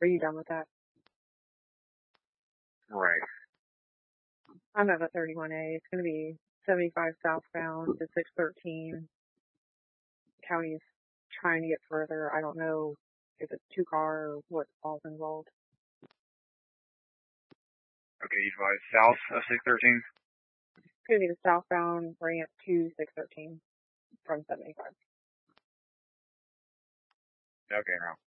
Are you done with that? Right. I'm at the 31A. It's going to be 75 southbound to 613. County's trying to get further. I don't know if it's 2-car or what all's involved. Okay, you advise south of 613? It's going to be the southbound ramp to 613 from 75. Okay, now.